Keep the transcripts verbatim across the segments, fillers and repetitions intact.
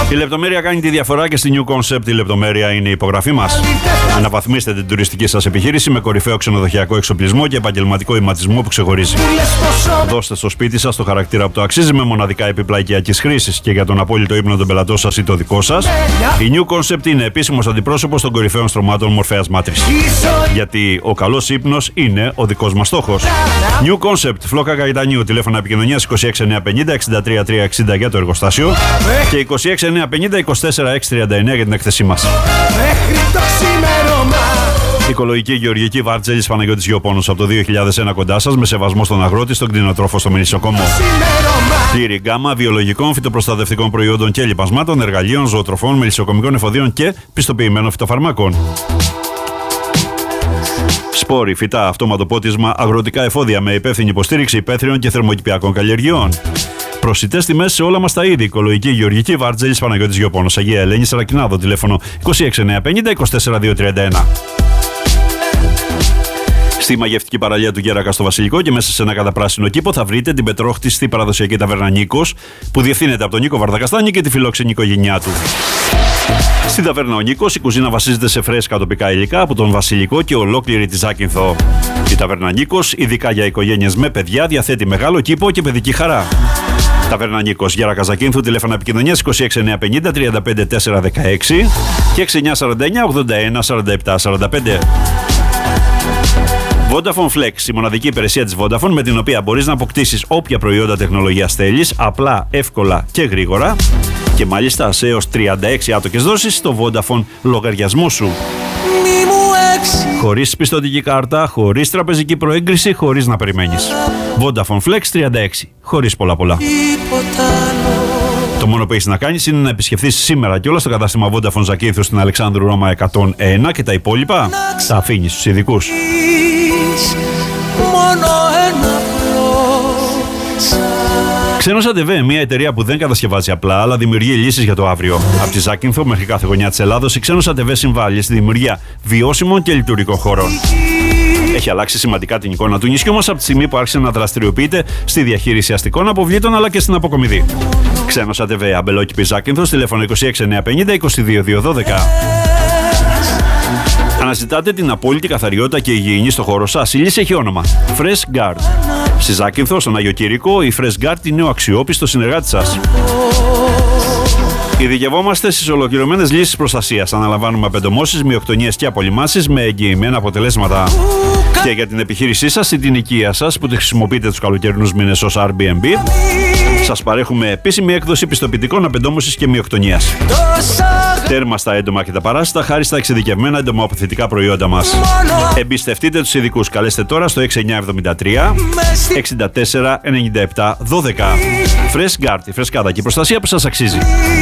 Η λεπτομέρεια κάνει τη διαφορά και στη New Concept η λεπτομέρεια είναι η υπογραφή μας. Αναβαθμίστε την τουριστική σας επιχείρηση με κορυφαίο ξενοδοχειακό εξοπλισμό και επαγγελματικό ηματισμό που ξεχωρίζει. Δώστε στο σπίτι σας το χαρακτήρα που το αξίζει με μοναδικά έπιπλα οικιακής χρήσης και για τον απόλυτο ύπνο των πελατών σας ή το δικό σας. Η New Concept είναι επίσημος αντιπρόσωπος των κορυφαίων στρωμάτων μορφαίας μάτρης. Γιατί ο καλός ύπνος είναι ο δικός μας στόχος. New Concept, Φλόκα Καϊτανίου, τηλέφωνα επικοινωνίας είκοσι έξι εννιακόσια πενήντα εξήντα τρία τριακόσια εξήντα για το εργοστάσιο και είκοσι έξι εννιακόσια πενήντα είκοσι τέσσερα εξακόσια τριάντα εννέα για την έκθεσή μας. Οικολογική γεωργική Βάρτζελης Παναγιώτης Γεωπόνος από το δύο χιλιάδες ένα κοντά σας, με σεβασμό στον αγρότη, στον κτηνοτρόφο, στο μελισσοκόμο. Πλήρη γκάμα βιολογικών, φυτοπροστατευτικών προϊόντων και λιπασμάτων, εργαλείων, ζωοτροφών, μελισσοκομικών εφοδίων και πιστοποιημένων φυτοφαρμάκων. Σπόροι, φυτά, αυτόματο πότισμα, αγροτικά εφόδια με υπεύθυνη υποστήριξη υπαίθριων και θερμοκηπιακών καλλιεργειών. Προσιτές τιμές σε όλα μας τα είδη. Οικολογική γεωργική Βάρτζελης Παναγιώτης Γεωπόνος. Αγία Ελένη Σαρακινάδο, τηλέφωνο είκοσι έξι εννιακόσια πενήντα είκοσι τέσσερα διακόσια τριάντα ένα. Στη μαγευτική παραλία του Γέρακα στο Βασιλικό και μέσα σε ένα καταπράσινο κήπο θα βρείτε την πετρόχτιστη παραδοσιακή ταβέρνα Νίκος, που διευθύνεται από τον Νίκο Βαρδακαστάνη και τη φιλόξενη οικογένειά του. Στην ταβέρνα ο Νίκος η κουζίνα βασίζεται σε φρέσκα τοπικά υλικά από τον Βασιλικό και ολόκληρη τη Ζάκυνθο. Η ταβέρνα Νίκος, ειδικά για οικογένειες με παιδιά, διαθέτει μεγάλο κήπο και παιδική χαρά. Ταβέρνα Νίκος, Γέρακα Ζακύνθου, τηλέφωνα επικοινωνίας είκοσι έξι εννιακόσια πενήντα τριάντα πέντε τετρακόσια δεκαέξι και έξι εννιακόσια σαράντα εννέα ογδόντα ένα σαράντα επτά σαράντα πέντε. Vodafone Flex, η μοναδική υπηρεσία της Vodafone με την οποία μπορείς να αποκτήσεις όποια προϊόντα τεχνολογίας θέλεις, απλά, εύκολα και γρήγορα και μάλιστα σε έως τριάντα έξι άτοκες δόσεις στο Vodafone λογαριασμό σου. Χωρίς πιστωτική κάρτα, χωρίς τραπεζική προέγκριση, χωρίς να περιμένεις. Vodafone Flex τριάντα έξι, χωρίς πολλά πολλά. Το μόνο που έχεις να κάνεις είναι να επισκεφθείς σήμερα κιόλας στο κατάστημα Vodafone Ζακύνθου στην Αλεξάνδρου Ρώμα εκατόν ένα και τα υπόλοιπα τα αφήνεις στους ειδικούς. Ξένος ΑΤΒ, μια εταιρεία που δεν κατασκευάζει απλά, αλλά δημιουργεί λύσεις για το αύριο. Από τη Ζάκυνθο μέχρι κάθε γωνιά της Ελλάδος, η Ξένος ΑΤΒ συμβάλλει στη δημιουργία βιώσιμων και λειτουργικών χώρων. Έχει αλλάξει σημαντικά την εικόνα του νησιού μας από τη στιγμή που άρχισε να δραστηριοποιείται στη διαχείριση αστικών αποβλήτων αλλά και στην αποκομιδή. Ξένος ΑΤΒ, Αμπελόκηπη Ζάκυνθος, τηλέφωνο είκοσι έξι εννιακόσια πενήντα είκοσι δύο διακόσια δώδεκα. Αναζητάτε την απόλυτη καθαριότητα και υγιεινή στο χώρο σας. Η λύση έχει όνομα Fresh Guard. Στη Ζάκυνθο, στον Άγιο Κύρικο, η Fresh Guard είναι ο αξιόπιστος συνεργάτης σας. Ειδικευόμαστε στις ολοκληρωμένες λύσεις προστασίας. Αναλαμβάνουμε απεντομώσεις, μειοκτονίες και απολυμάσεις με εγγυημένα αποτελέσματα. Και για την επιχείρησή σας ή την οικία σας που τη χρησιμοποιείτε τους καλοκαιρινούς μήνες ως Airbnb, σας παρέχουμε επίσημη έκδοση πιστοποιητικών απεντόμωσης και μειοκτονίας. Τέρμα στα έντομα και τα παράσιτα χάρη στα εξειδικευμένα εντομοαποθετικά προϊόντα μας. Εμπιστευτείτε τους ειδικούς. Καλέστε τώρα στο έξι εννιακόσια εβδομήντα τρία εξήντα τέσσερα ενενήντα επτά δώδεκα. Fresh Guard, η φρεσκάδα και η προστασία που σας αξίζει.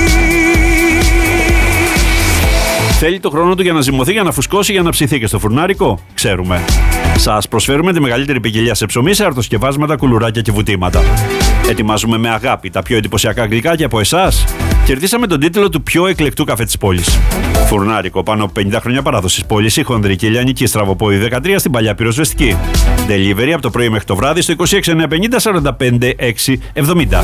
Θέλει το χρόνο του για να ζυμωθεί, για να φουσκώσει, για να ψηθεί και στο φουρνάρικο? Ξέρουμε. Σας προσφέρουμε τη μεγαλύτερη ποικιλία σε ψωμί, σε αρτοσκευάσματα, κουλουράκια και βουτήματα. Ετοιμάζουμε με αγάπη τα πιο εντυπωσιακά γλυκά και από εσάς κερδίσαμε τον τίτλο του πιο εκλεκτού καφέ της πόλης. Φουρνάρικο, πάνω από πενήντα χρόνια παράδοσης πόλης, η Χονδρική Ηλιανική, Στραβοπόη δεκατρία στην Παλιά Πυροσβεστική. Delivery από το πρωί μέχρι το βράδυ στο είκοσι έξι εννιακόσια πενήντα σαράντα πέντε εξακόσια εβδομήντα.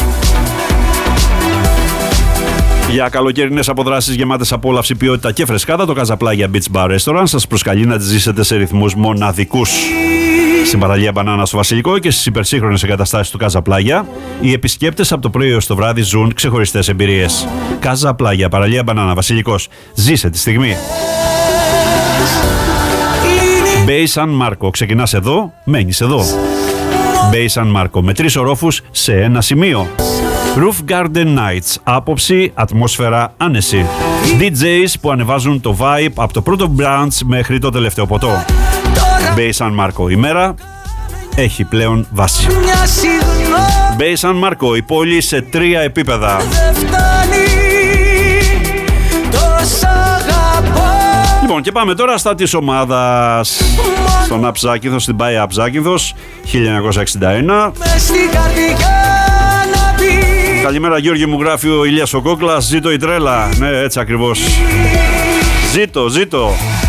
Για καλοκαιρινές αποδράσεις γεμάτες απόλαυση, ποιότητα και φρεσκάδα, το Καζαπλάγια Beach Bar Restaurant σας προσκαλεί να τις ζήσετε σε ρυθμούς μοναδικούς. Στην παραλία Μπανάνα στο Βασιλικό και στις υπερσύγχρονες εγκαταστάσεις του Καζαπλάγια, οι επισκέπτες από το πρωί έως το βράδυ ζουν ξεχωριστές εμπειρίες. Καζαπλάγια, παραλία Μπανάνα, Βασιλικός. Ζήσε τη στιγμή. Bay San Marco. Ξεκινάς εδώ, μένεις εδώ. Bay San Marco με τρεις ορόφους σε ένα σημείο. Roof Garden Nights. Άποψη, ατμόσφαιρα, άνεση. ντι τζέις που ανεβάζουν το vibe από το πρώτο brunch μέχρι το τελευταίο ποτό. Bay San Marco. Η μέρα έχει πλέον βάση. Bay San Marco. Η πόλη σε τρία επίπεδα. Λοιπόν, και πάμε τώρα στα της ομάδας. Στον Απ Ζάκυνθος, στην Πάει Απ Ζάκυνθος, χίλια εννιακόσια εξήντα ένα. Καλημέρα Γιώργη, μου γράφει ο Ηλίας ο Κόκλας. Ζήτω η τρέλα. Ναι, έτσι ακριβώς. Ζήτω, ζήτω.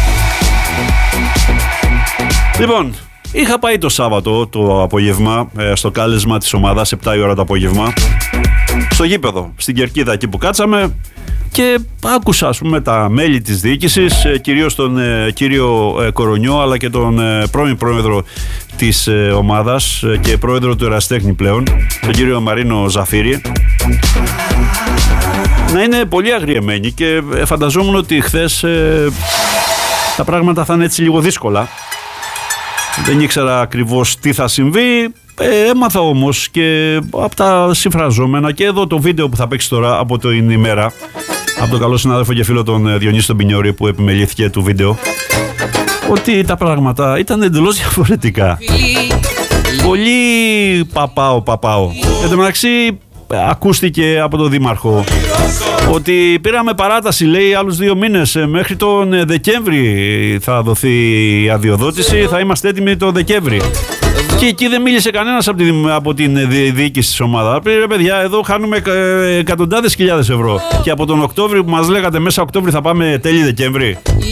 Λοιπόν, είχα πάει το Σάββατο το απόγευμα στο κάλεσμα της ομάδας, επτά η ώρα το απόγευμα, στο γήπεδο, στην Κερκίδα, εκεί που κάτσαμε. Και άκουσα, ας πούμε, τα μέλη της διοίκησης, κυρίως τον ε, κύριο ε, Κορονιό, αλλά και τον ε, πρώην πρόεδρο της ε, ομάδας ε, και πρόεδρο του Ερασιτέχνη πλέον, τον κύριο Μαρίνο Ζαφύρη, να είναι πολύ αγριεμένοι, και ε, φανταζόμουν ότι χθες ε, τα πράγματα θα είναι έτσι λίγο δύσκολα. Δεν ήξερα ακριβώς τι θα συμβεί. Ε, έμαθα όμως και από τα συμφραζόμενα, και εδώ το βίντεο που θα παίξει τώρα από την ημέρα, από τον καλό συνάδελφο και φίλο τον Διονύση τον Πινιόρη, που επιμελήθηκε του βίντεο, ότι τα πράγματα ήταν εντελώς διαφορετικά. Πολύ παπάω παπάω. Εν τω μεταξύ ακούστηκε από τον Δήμαρχο ότι πήραμε παράταση, λέει, άλλους δύο μήνες, μέχρι τον Δεκέμβρη θα δοθεί η αδειοδότηση, θα είμαστε έτοιμοι το Δεκέμβρη. Και εκεί δεν μίλησε κανένας από την, από την διοίκηση της ομάδας. Ρε παιδιά, εδώ χάνουμε εκατοντάδες χιλιάδες ευρώ. Και από τον Οκτώβριο που μας λέγατε μέσα Οκτώβριο θα πάμε τέλη Δεκέμβρη.